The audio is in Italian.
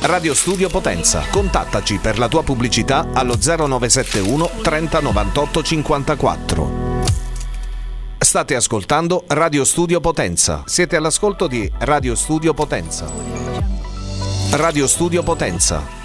Radio Studio Potenza. Contattaci per la tua pubblicità allo 0971 30 98 54. State ascoltando Radio Studio Potenza. Siete all'ascolto di Radio Studio Potenza. Radio Studio Potenza.